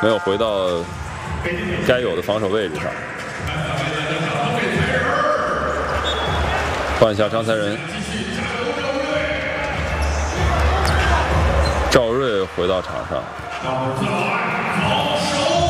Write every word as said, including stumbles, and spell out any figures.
没有回到该有的防守位置上。换下张才仁，赵睿回到场上。